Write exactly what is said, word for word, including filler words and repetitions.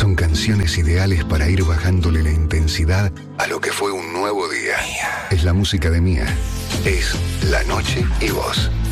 son canciones ideales para ir bajándole la intensidad a lo que fue un nuevo día. Es la música de Mía. Es La Noche y Vos.